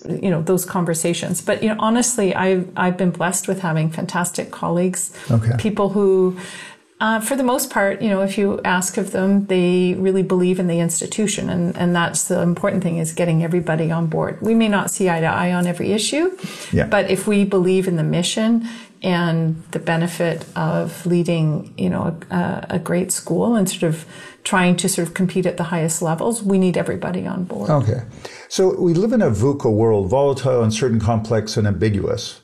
those conversations. But, honestly, I've been blessed with having fantastic colleagues, people who, for the most part, if you ask of them, they really believe in the institution. And that's the important thing, is getting everybody on board. We may not see eye to eye on every issue, but if we believe in the mission and the benefit of leading, a great school and sort of trying to sort of compete at the highest levels, we need everybody on board. Okay. So we live in a VUCA world, volatile, uncertain, complex, and ambiguous.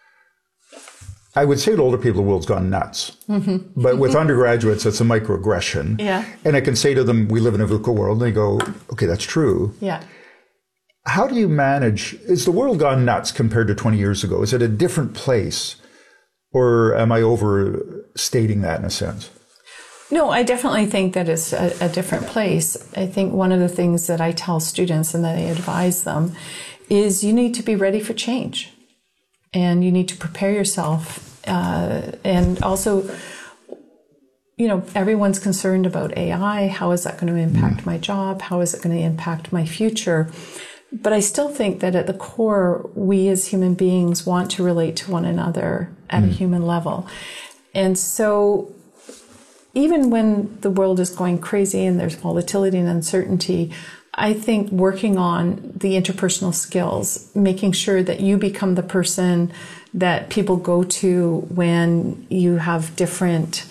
I would say to older people, the world's gone nuts. But with undergraduates, it's a microaggression. And I can say to them, we live in a VUCA world. And they go, okay, that's true. How do you manage, is the world gone nuts compared to 20 years ago? Is it a different place? Or am I overstating that in a sense? No, I definitely think that it's a different place. I think one of the things that I tell students and that I advise them is you need to be ready for change. And you need to prepare yourself. And also, everyone's concerned about AI. How is that going to impact my job? How is it going to impact my future? But I still think that at the core, we as human beings want to relate to one another at a human level. And so even when the world is going crazy and there's volatility and uncertainty, I think working on the interpersonal skills, making sure that you become the person that people go to when you have different,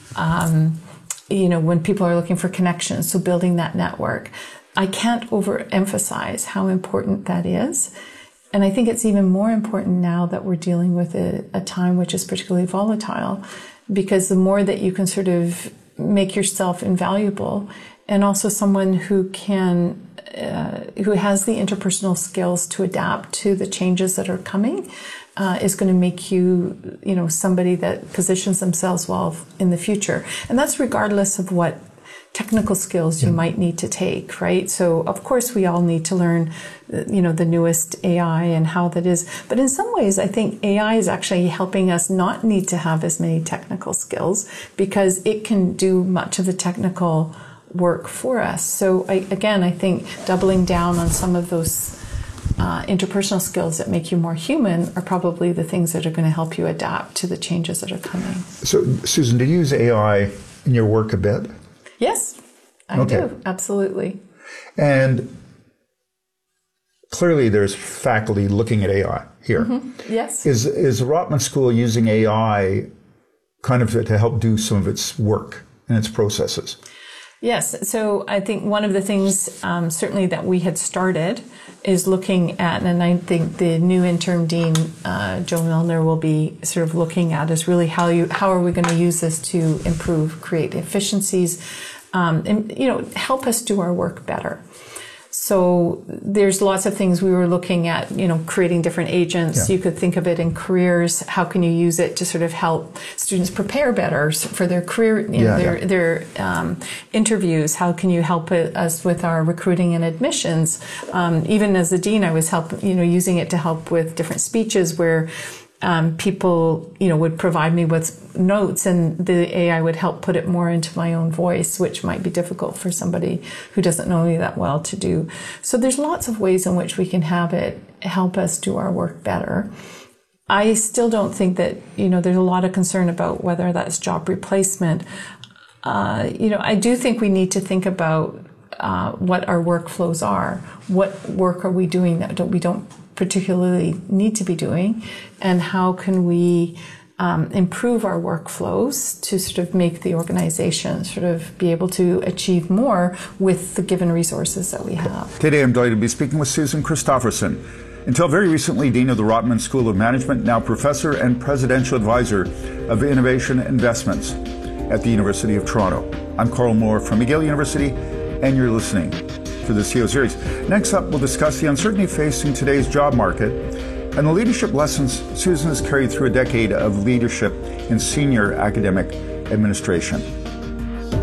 when people are looking for connections, so building that network. I can't overemphasize how important that is. And I think it's even more important now that we're dealing with a time which is particularly volatile, because the more that you can sort of make yourself invaluable, and also someone who can, who has the interpersonal skills to adapt to the changes that are coming, is going to make you, somebody that positions themselves well in the future. And that's regardless of what technical skills you might need to take, right? So of course we all need to learn, the newest AI and how that is. But in some ways, I think AI is actually helping us not need to have as many technical skills, because it can do much of the technical work for us. So I think doubling down on some of those interpersonal skills that make you more human are probably the things that are going to help you adapt to the changes that are coming. So Susan, do you use AI in your work a bit? Yes, I do. Absolutely. And clearly there's faculty looking at AI here. Yes. Is the Rotman School using AI kind of to help do some of its work and its processes? Yes. So I think one of the things certainly that we had started is looking at, and I think the new interim dean, Joe Milner, will be sort of looking at, is really how are we going to use this to improve, create efficiencies, and help us do our work better. So there's lots of things we were looking at, creating different agents. You could think of it in careers. How can you use it to sort of help students prepare better for their career, their interviews? How can you help us with our recruiting and admissions? Even as a dean, I was using it to help with different speeches where people, would provide me with notes, and the AI would help put it more into my own voice, which might be difficult for somebody who doesn't know me that well to do. So there's lots of ways in which we can have it help us do our work better. I still don't think that, there's a lot of concern about whether that's job replacement. I do think we need to think about what our workflows are. What work are we doing that we don't particularly need to be doing, and how can we improve our workflows to sort of make the organization sort of be able to achieve more with the given resources that we have. Today I'm delighted to be speaking with Susan Christofferson. Until very recently, Dean of the Rotman School of Management, now Professor and Presidential Advisor of Innovation Investments at the University of Toronto. I'm Carl Moore from McGill University, and you're listening to the CEO series. Next up, we'll discuss the uncertainty facing today's job market and the leadership lessons Susan has carried through a decade of leadership in senior academic administration.